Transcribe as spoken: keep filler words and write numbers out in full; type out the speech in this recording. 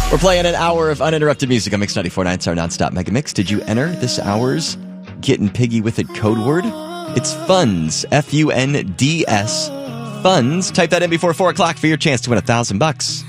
We're playing an hour of uninterrupted music on Mix ninety-four point nine, our nonstop mega mix. Did you enter this hour's Getting Piggy with It code word? It's funds, F U N D S, funds. Type that in before four o'clock for your chance to win a thousand bucks.